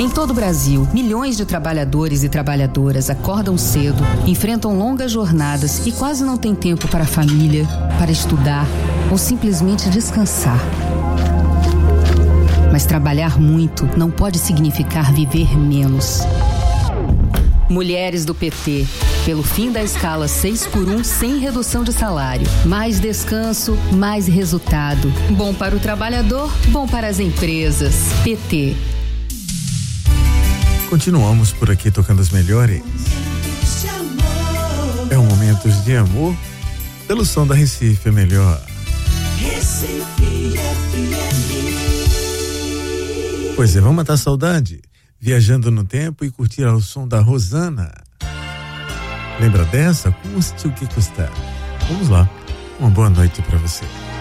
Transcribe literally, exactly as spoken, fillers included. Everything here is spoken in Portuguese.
Em todo o Brasil, milhões de trabalhadores e trabalhadoras acordam cedo, enfrentam longas jornadas e quase não têm tempo para a família, para estudar ou simplesmente descansar. Mas trabalhar muito não pode significar viver menos. Mulheres do P T, pelo fim da escala seis por um sem redução de salário. Mais descanso, mais resultado. Bom para o trabalhador, bom para as empresas. P T. Continuamos por aqui tocando as melhores. É um Momentos de Amor pelo som da Recife, é melhor. Recife F M. Pois é, vamos matar a saudade, viajando no tempo e curtir ao som da Rosana. Lembra dessa? Custe o que custar. Vamos lá. Uma boa noite para você.